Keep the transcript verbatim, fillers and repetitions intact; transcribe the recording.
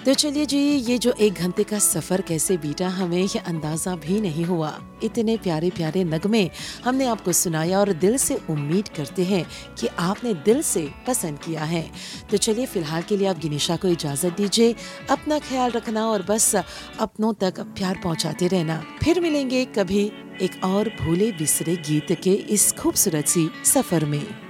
तो चलिए जी, ये जो एक घंटे का सफर कैसे बीता हमें ये अंदाजा भी नहीं हुआ। इतने प्यारे प्यारे नगमे हमने आपको सुनाया और दिल से उम्मीद करते हैं कि आपने दिल से पसंद किया है। तो चलिए फिलहाल के लिए आप गिनिशा को इजाजत दीजिए। अपना ख्याल रखना और बस अपनों तक प्यार पहुंचाते रहना। फिर मिलेंगे कभी एक और भूले बिसरे गीत के इस खूबसूरत सी सफर में।